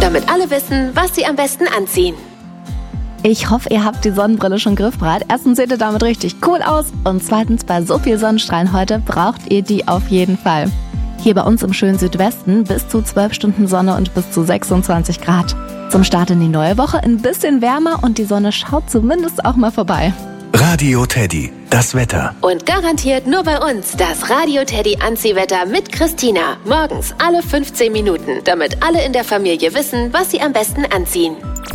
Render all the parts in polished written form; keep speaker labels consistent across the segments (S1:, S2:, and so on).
S1: damit alle wissen, was sie am besten anziehen.
S2: Ich hoffe, ihr habt die Sonnenbrille schon griffbereit. Erstens seht ihr damit richtig cool aus und zweitens, bei so viel Sonnenstrahlen heute braucht ihr die auf jeden Fall. Hier bei uns im schönen Südwesten bis zu 12 Stunden Sonne und bis zu 26 Grad. Zum Start in die neue Woche ein bisschen wärmer und die Sonne schaut zumindest auch mal vorbei.
S3: Radio Teddy, das Wetter.
S1: Und garantiert nur bei uns das Radio Teddy Anziehwetter mit Christina. Morgens alle 15 Minuten, damit alle in der Familie wissen, was sie am besten anziehen.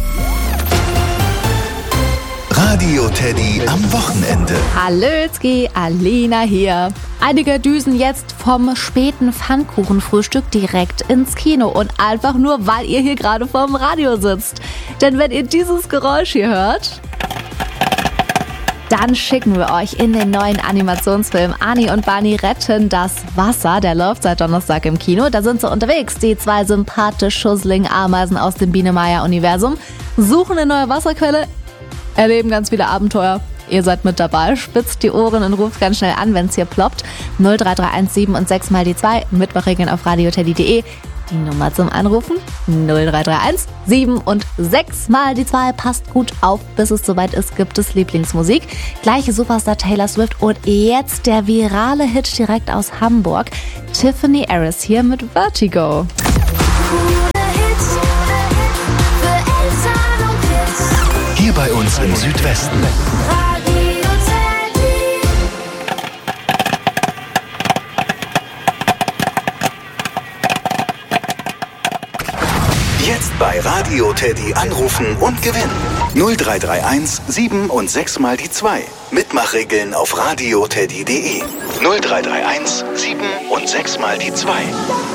S3: Radio Teddy am Wochenende.
S2: Hallötzki, Alina hier. Einige düsen jetzt vom späten Pfannkuchenfrühstück direkt ins Kino und einfach nur, weil ihr hier gerade vorm Radio sitzt. Denn wenn ihr dieses Geräusch hier hört, dann schicken wir euch in den neuen Animationsfilm Ani und Barney retten das Wasser. Der läuft seit Donnerstag im Kino. Da sind sie unterwegs, die zwei sympathisch schusseligen Ameisen aus dem Biene-Meier-Universum, suchen eine neue Wasserquelle, erleben ganz viele Abenteuer. Ihr seid mit dabei, spitzt die Ohren und ruft ganz schnell an, wenn es hier ploppt. 03317 und 6 mal die 2, Mitmachregeln auf radioteddy.de. Die Nummer zum Anrufen 0331 7 und 6 mal die 2. Passt gut auf, bis es soweit ist, gibt es Lieblingsmusik. Gleiche Superstar Taylor Swift und jetzt der virale Hit direkt aus Hamburg. Tiffany Harris hier mit Vertigo.
S3: Hier bei uns im Südwesten. Jetzt bei Radio Teddy anrufen und gewinnen. 0331 7 und 6 mal die 2. Mitmachregeln auf radioteddy.de. 0331 7 und 6 mal die 2.